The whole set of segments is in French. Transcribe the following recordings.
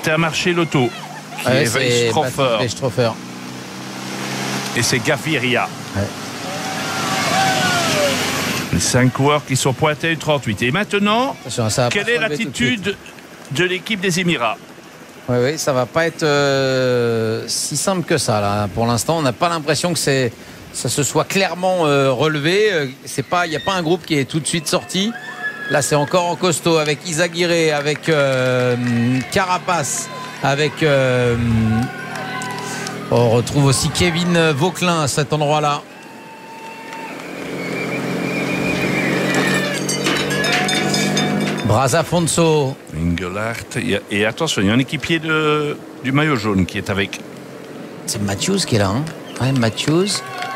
c'était un marché loto. Qui est Weisstroffer. Et c'est Gaviria. Ouais. Les 5 coureurs qui sont pointés à 38. Et maintenant, quelle est l'attitude de l'équipe des Émirats? Oui, ça va pas être si simple que ça là. Pour l'instant, on n'a pas l'impression que ça se soit clairement relevé. Il n'y a pas un groupe qui est tout de suite sorti. Là, c'est encore en costaud avec Izagirre, avec Carapace, avec on retrouve aussi Kevin Vauquelin à cet endroit-là. Brasafonso. Engelhardt. Et attention, il y a un équipier du maillot jaune qui est avec. C'est Matthews qui est là. Hein, ouais, Matthews.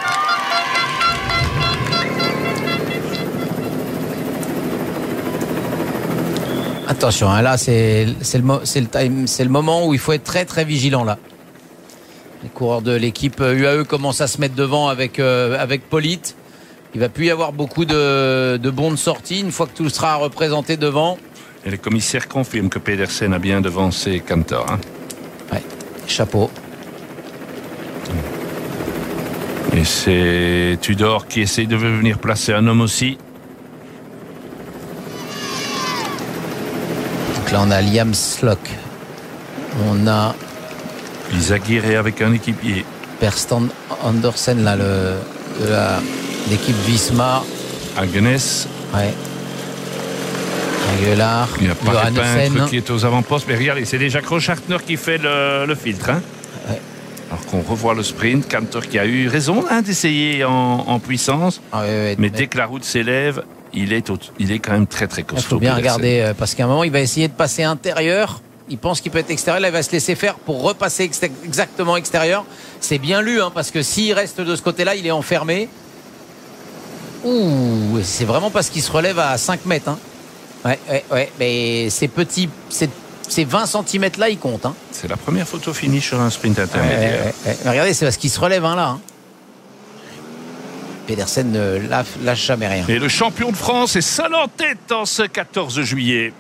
Attention, hein, là, c'est le moment où il faut être très très vigilant là. Les coureurs de l'équipe UAE commencent à se mettre devant avec Polite. Il va plus y avoir beaucoup de bons de sortie une fois que tout sera représenté devant. Et les commissaires confirment que Pedersen a bien devancé Cantor. Hein. Ouais, chapeau. Et c'est Tudor qui essaye de venir placer un homme aussi. Donc là, on a Liam Slock. On a Izagirre avec un équipier. Perstand Andersen, là, l'équipe Visma. Agnes. Ouais. Aguilar. Il n'y a pas de peintre qui est aux avant-postes. Mais regardez, c'est déjà Krochartner qui fait le filtre. Hein. Ouais. Alors qu'on revoit le sprint, Cantor qui a eu raison d'essayer en puissance. Ah, ouais, mais dès que la route s'élève, il est quand même très très costaud. Il faut bien regarder parce qu'à un moment, il va essayer de passer intérieur. Il pense qu'il peut être extérieur. Là, il va se laisser faire pour repasser exactement extérieur. C'est bien lu, hein, parce que s'il reste de ce côté-là, il est enfermé. Ouh, c'est vraiment parce qu'il se relève à 5 mètres. Hein. Ouais. Mais ces petits, ces 20 cm là, ils comptent. Hein. C'est la première photo finish sur un sprint intermédiaire. Mais regardez, c'est parce qu'il se relève là. Hein. Pedersen ne lâche jamais rien. Et le champion de France est seul en tête en ce 14 juillet.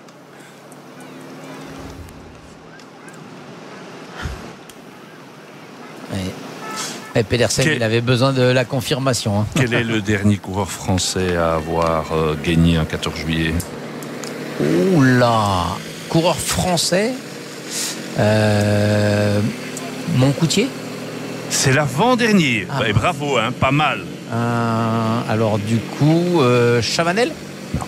Et Pedersen, il avait besoin de la confirmation. Hein. Quel est le dernier coureur français à avoir gagné un 14 juillet? Oula, coureur français, Moncoutier. C'est l'avant-dernier. Et bravo, hein, pas mal. Alors du coup, Chavanel. Non.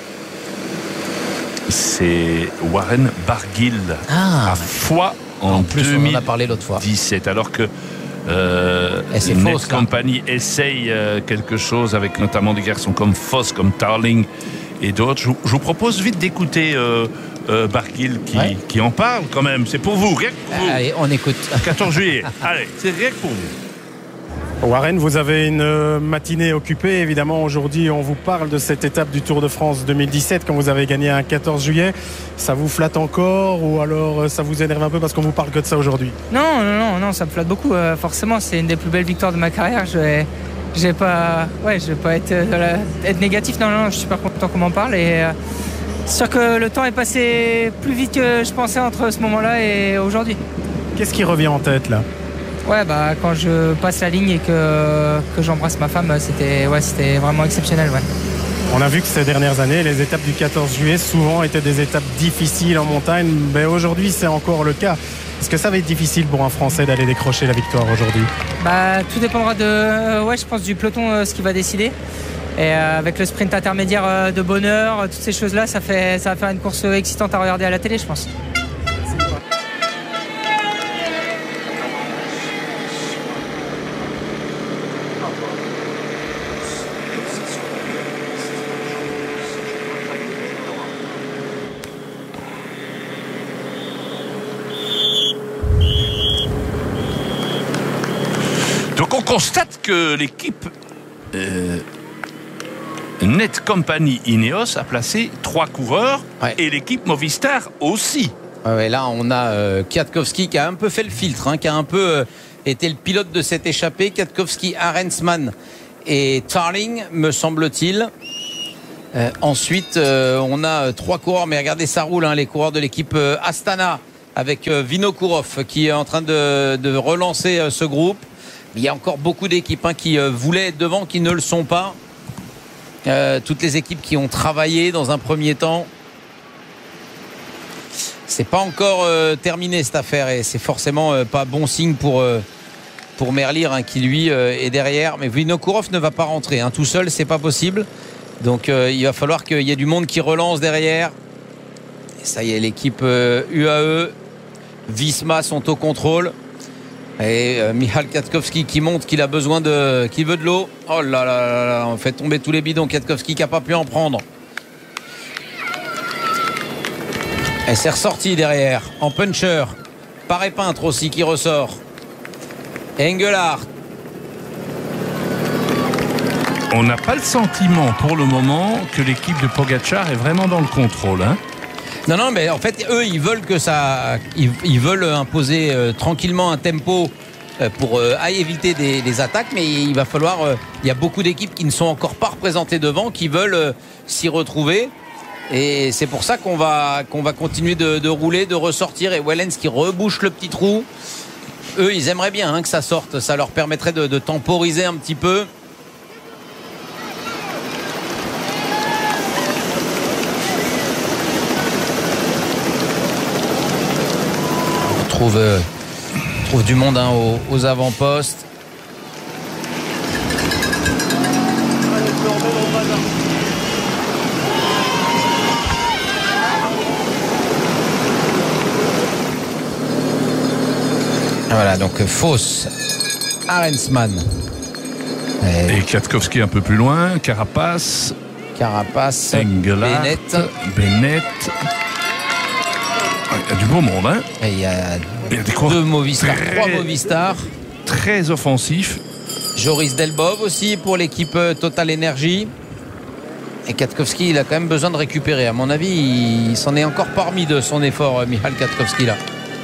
C'est Warren Barguil. À fois en plus, 2017. on en a parlé l'autre fois. Alors que Net Company essaye quelque chose avec notamment des garçons comme Foss, comme Tarling et d'autres. Je vous propose vite d'écouter Barguil qui en parle quand même. C'est pour vous, rien que pour vous. Allez, on écoute. 14 juillet. Allez, c'est rien que pour vous. Warren, vous avez une matinée occupée. Évidemment, aujourd'hui, on vous parle de cette étape du Tour de France 2017 quand vous avez gagné un 14 juillet. Ça vous flatte encore ou alors ça vous énerve un peu parce qu'on vous parle que de ça aujourd'hui? Non, ça me flatte beaucoup. Forcément, c'est une des plus belles victoires de ma carrière. Je vais pas être négatif. Non, je suis super content qu'on m'en parle. Et c'est sûr que le temps est passé plus vite que je pensais entre ce moment-là et aujourd'hui. Qu'est-ce qui revient en tête là? Quand je passe la ligne et que j'embrasse ma femme, c'était vraiment exceptionnel. Ouais. On a vu que ces dernières années, les étapes du 14 juillet souvent étaient des étapes difficiles en montagne. Mais aujourd'hui, c'est encore le cas. Est-ce que ça va être difficile pour un Français d'aller décrocher la victoire aujourd'hui? Tout dépendra je pense du peloton, ce qui va décider. Et avec le sprint intermédiaire de bonheur, toutes ces choses-là, ça va faire une course excitante à regarder à la télé, je pense. Donc on constate que l'équipe Net Company Ineos a placé 3 coureurs et l'équipe Movistar aussi. Là, on a Kwiatkowski qui a un peu fait le filtre, qui a un peu été le pilote de cette échappée. Kwiatkowski, Arensman et Tarling, me semble-t-il. Ensuite, on a 3 coureurs, mais regardez, ça roule, les coureurs de l'équipe Astana avec Vinokourov qui est en train de relancer ce groupe. Il y a encore beaucoup d'équipes qui voulaient être devant, qui ne le sont pas. Toutes les équipes qui ont travaillé dans un premier temps. C'est pas encore terminé cette affaire et c'est forcément pas bon signe pour Merlier qui lui est derrière. Mais Vinokourov ne va pas rentrer. Tout seul, c'est pas possible. Donc il va falloir qu'il y ait du monde qui relance derrière. Et ça y est, l'équipe UAE, Visma sont au contrôle. Et Michal Kwiatkowski qui montre qu'il a besoin qu'il veut de l'eau. Oh là là là, on fait tomber tous les bidons. Kwiatkowski qui n'a pas pu en prendre. Elle s'est ressortie derrière en puncher. Paré Peintre aussi qui ressort. Engelhardt. On n'a pas le sentiment pour le moment que l'équipe de Pogačar est vraiment dans le contrôle. Non, mais en fait, eux, ils veulent ils veulent imposer tranquillement un tempo pour éviter des attaques, mais il va falloir. Il y a beaucoup d'équipes qui ne sont encore pas représentées devant, qui veulent s'y retrouver, et c'est pour ça qu'on va continuer de rouler, de ressortir, et Wellens qui rebouche le petit trou. Eux, ils aimeraient bien que ça sorte, ça leur permettrait de temporiser un petit peu. On trouve du monde aux avant-postes. Voilà, donc Foss, Arensman. Et Kwiatkowski un peu plus loin, Carapace, Engelhardt, Bennett. Il y a du beau monde, Et il y a deux Movistar, trois Movistar. Très offensif. Joris Delbov aussi pour l'équipe Total Energy. Et Kwiatkowski, il a quand même besoin de récupérer. À mon avis, il s'en est encore parmi de son effort, Michal Kwiatkowski là.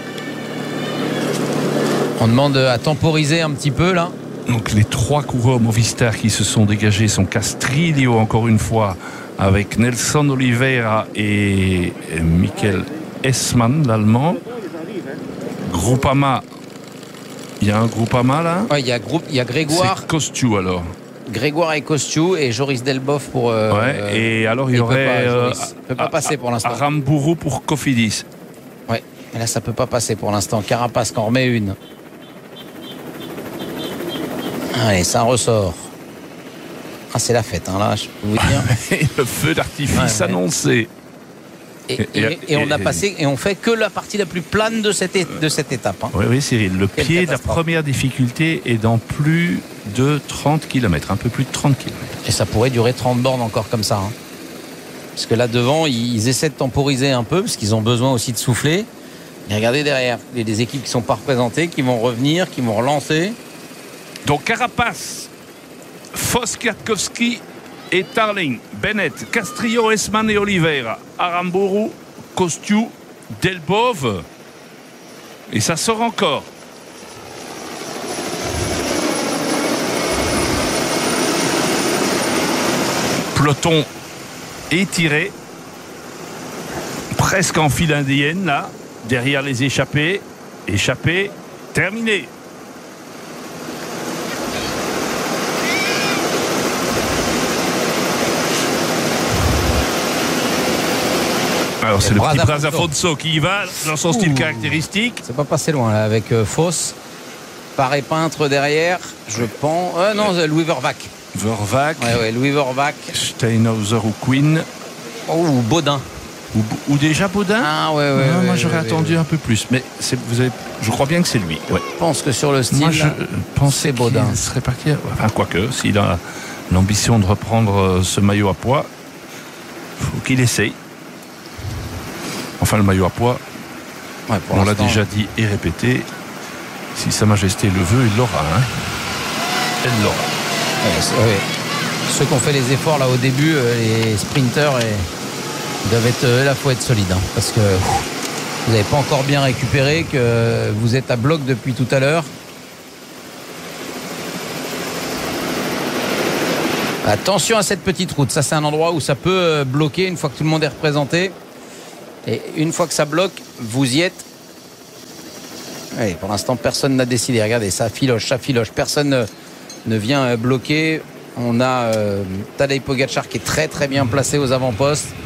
On demande à temporiser un petit peu là. Donc les trois coureurs Movistar qui se sont dégagés sont Castrillo encore une fois, avec Nelson Oliveira et Michael Esman, l'allemand. Groupama, il y a un Groupama là. Ouais, il y a Grégoire. C'est Kosciu alors. Grégoire et Kosciu et Joris Delbov pour. Et alors il y aurait. Peut pas passer pour l'instant. Aramburu pour Cofidis. Ouais, mais là ça peut pas passer pour l'instant. Carapace qu'en remet une. Allez, ça ressort. C'est la fête là, je peux vous dire. Le feu d'artifice annoncé. Et on a passé et on fait que la partie la plus plane de cette étape. Oui, Cyril. Le pied de la première difficulté est dans plus de 30 km, un peu plus de 30 km. Et ça pourrait durer 30 bornes encore comme ça. Parce que là devant, ils essaient de temporiser un peu, parce qu'ils ont besoin aussi de souffler. Et regardez derrière, il y a des équipes qui ne sont pas représentées, qui vont revenir, qui vont relancer. Donc Carapace, Foss, Kwiatkowski et Tarling, Bennett, Castrillo, Esman et Oliveira, Aramburu, Kosciu, Delbov. Et ça sort encore. Peloton étiré, presque en file indienne là, derrière les échappés. Échappés, terminé. Alors c'est le petit Braz Afonso qui y va dans son style caractéristique. C'est pas passé loin là avec Foss. Paré Peintre derrière, je pense. Non, Louis Vervac. Vervac. Ouais, Louis Vervac. Steinhauser ou Quinn. Ou Baudin. Ou déjà Baudin. Moi j'aurais attendu un peu plus. Mais je crois bien que c'est lui. Ouais. Je pense que sur le style. Moi je pensais Baudin serait parti. Enfin, quoique, s'il a l'ambition de reprendre ce maillot à poids, faut qu'il essaye. Enfin, le maillot à poids, on l'a déjà dit et répété. Si Sa Majesté le veut, il l'aura. Elle l'aura. Ceux qui ont fait les efforts là au début, les sprinters, faut être solides. Parce que vous n'avez pas encore bien récupéré, que vous êtes à bloc depuis tout à l'heure. Attention à cette petite route. Ça, c'est un endroit où ça peut bloquer une fois que tout le monde est représenté. Et une fois que ça bloque, vous y êtes Ouais, pour l'instant, personne n'a décidé. Regardez, ça filoche. Personne ne vient bloquer. On a Tadej Pogačar qui est très très bien placé aux avant-postes.